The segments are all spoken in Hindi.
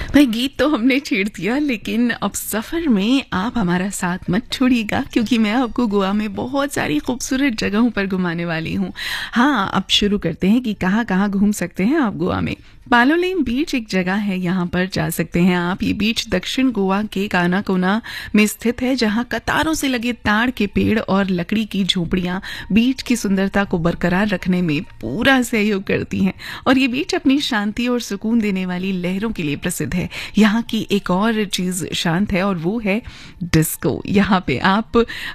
भाई गीत तो हमने छेड़ दिया, लेकिन अब सफर में आप हमारा साथ मत छोड़िएगा, क्योंकि मैं आपको गोवा में बहुत सारी खूबसूरत जगहों पर घुमाने वाली हूँ। हाँ, अब शुरू करते हैं कि कहाँ कहाँ घूम सकते हैं आप गोवा में। पालोलेम बीच एक जगह है, यहाँ पर जा सकते हैं आप। ये बीच दक्षिण गोवा के कानाकोना में स्थित है, जहाँ कतारों से लगे ताड़ के पेड़ और लकड़ी की झोपड़ियाँ बीच की सुंदरता को बरकरार रखने में पूरा सहयोग करती हैं। और ये बीच अपनी शांति और सुकून देने वाली लहरों के लिए प्रसिद्ध है। यहाँ की एक और चीज शांत है और वो है डिस्को। यहाँ पे आप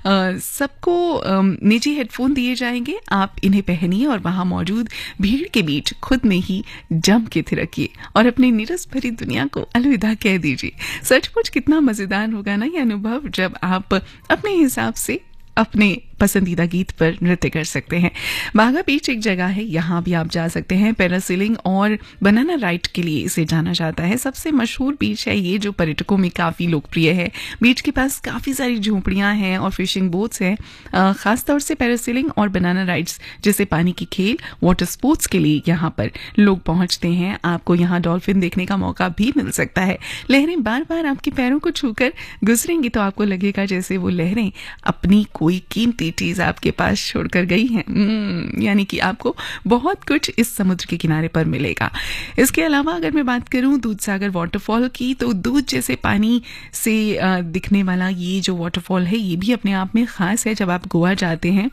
सबको निजी हेडफोन दिए जाएंगे, आप इन्हें पहनिए और वहां मौजूद भीड़ के बीच खुद में ही जम के थिरकिए और अपनी नीरस भरी दुनिया को अलविदा कह दीजिए। सचमुच कितना मजेदार होगा ना ये अनुभव, जब आप अपने हिसाब से अपने पसंदीदा गीत पर नृत्य कर सकते हैं। बागा बीच एक जगह है, यहाँ भी आप जा सकते हैं। पैरासेलिंग और बनाना राइड के लिए इसे जाना जाता है। सबसे मशहूर बीच है ये, जो पर्यटकों में काफ़ी लोकप्रिय है। बीच के पास काफ़ी सारी झोंपड़ियाँ हैं और फिशिंग बोट्स हैं। खासतौर से पैरासेलिंग और बनाना राइड्स जैसे पानी की खेल, वाटर स्पोर्ट्स के लिए यहाँ पर लोग पहुँचते हैं। आपको यहाँ डॉल्फिन देखने का मौका भी मिल सकता है। लहरें बार बार आपके पैरों को छूकर गुजरेंगी तो आपको लगेगा जैसे वो लहरें अपनी कोई कीमती चीज आपके पास छोड़कर गई है। यानी कि आपको बहुत कुछ इस समुद्र के किनारे पर मिलेगा। इसके अलावा अगर मैं बात करूं दूधसागर वाटरफॉल की, तो दूध जैसे पानी से दिखने वाला ये जो वाटरफॉल है, ये भी अपने आप में खास है। जब आप गोवा जाते हैं,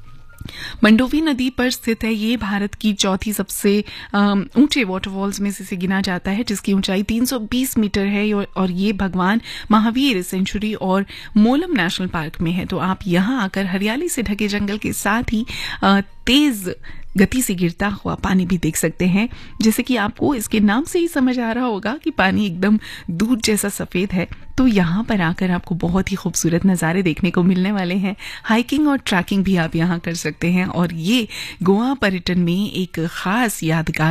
मंडोवी नदी पर स्थित है। ये भारत की चौथी सबसे ऊंचे वाटरफॉल्स में से गिना जाता है, जिसकी ऊंचाई 320 मीटर है और ये भगवान महावीर सेंचुरी और मोलम नेशनल पार्क में है। तो आप यहाँ आकर हरियाली से ढके जंगल के साथ ही तेज गति से गिरता हुआ पानी भी देख सकते हैं। जैसे कि आपको इसके नाम से ही समझ आ रहा होगा कि पानी एकदम दूध जैसा सफेद है। तो यहाँ पर आकर आपको बहुत ही खूबसूरत नज़ारे देखने को मिलने वाले हैं। हाइकिंग और ट्रैकिंग भी आप यहाँ कर सकते हैं और ये गोवा पर्यटन में एक खास यादगार